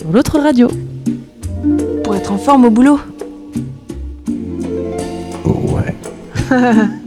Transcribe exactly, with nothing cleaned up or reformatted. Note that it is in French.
sur l'autre radio. Pour être en forme au boulot. Ouais.